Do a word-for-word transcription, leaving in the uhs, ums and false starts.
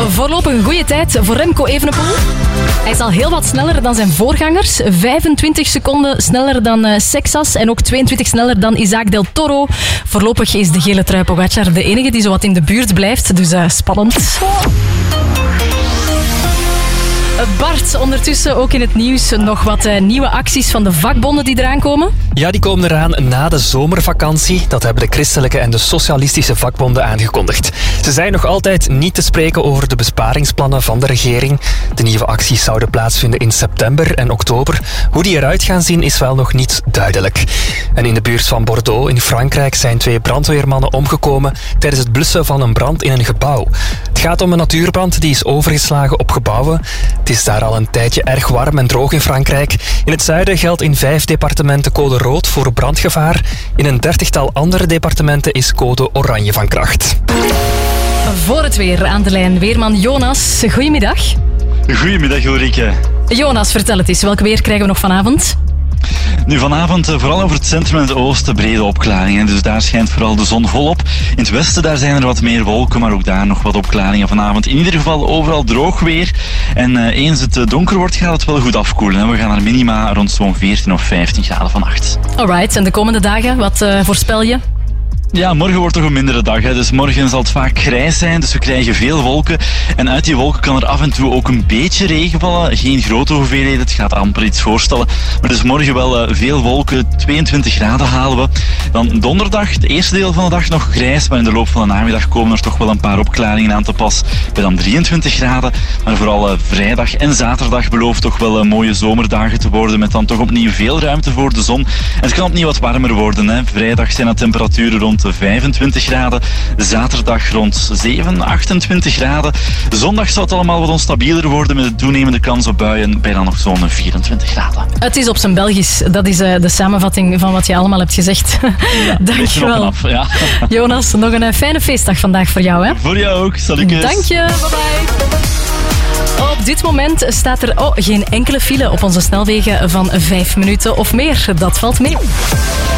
Voorlopig een goede tijd voor Remco Evenepoel. Hij is al heel wat sneller dan zijn voorgangers. vijfentwintig seconden sneller dan uh, Sexas en ook tweeëntwintig sneller dan Isaac Del Toro. Voorlopig is de gele trui Pogacar de enige die zo wat in de buurt blijft. Dus uh, spannend. Bart, ondertussen ook in het nieuws nog wat uh, nieuwe acties van de vakbonden die eraan komen. Ja, die komen eraan na de zomervakantie. Dat hebben de christelijke en de socialistische vakbonden aangekondigd. Ze zijn nog altijd niet te spreken over de besparingsplannen van de regering. De nieuwe acties zouden plaatsvinden in september en oktober. Hoe die eruit gaan zien is wel nog niet duidelijk. En in de buurt van Bordeaux in Frankrijk zijn twee brandweermannen omgekomen tijdens het blussen van een brand in een gebouw. Het gaat om een natuurbrand die is overgeslagen op gebouwen. Het is daar al een tijdje erg warm en droog in Frankrijk. In het zuiden geldt in vijf departementen code rood voor brandgevaar. In een dertigtal andere departementen is code oranje van kracht. Voor het weer aan de lijn weerman Jonas. Goedemiddag. Goedemiddag Ulrike. Jonas, vertel het eens. Welk weer krijgen we nog vanavond? Nu, vanavond vooral over het centrum en het oosten brede opklaringen. Dus daar schijnt vooral de zon volop. In het westen daar zijn er wat meer wolken, maar ook daar nog wat opklaringen vanavond. In ieder geval overal droog weer. En uh, eens het donker wordt, gaat het wel goed afkoelen. Hè. We gaan naar minima rond zo'n veertien of vijftien graden vannacht. Alright, en de komende dagen, wat uh, voorspel je? Ja, morgen wordt toch een mindere dag. Hè. Dus morgen zal het vaak grijs zijn, dus we krijgen veel wolken. En uit die wolken kan er af en toe ook een beetje regen vallen. Geen grote hoeveelheden, het gaat amper iets voorstellen. Maar dus morgen wel uh, veel wolken, tweeëntwintig graden halen we. Dan donderdag, het eerste deel van de dag nog grijs, maar in de loop van de namiddag komen er toch wel een paar opklaringen aan te pas. Bij dan drieëntwintig graden, maar vooral uh, vrijdag en zaterdag belooft toch wel uh, mooie zomerdagen te worden, met dan toch opnieuw veel ruimte voor de zon. En het kan opnieuw wat warmer worden. Hè. Vrijdag zijn de temperaturen rond vijfentwintig graden. Zaterdag rond zeven, achtentwintig graden. Zondag zou het allemaal wat onstabieler worden met de toenemende kans op buien bij dan nog zo'n vierentwintig graden. Het is op zijn Belgisch. Dat is uh, de samenvatting van wat je allemaal hebt gezegd. Ja, dankjewel. Ja. Jonas, nog een uh, fijne feestdag vandaag voor jou. Hè? Voor jou ook. Salutjes. Dank je. Bye bye. Op dit moment staat er oh, geen enkele file op onze snelwegen van vijf minuten of meer. Dat valt mee.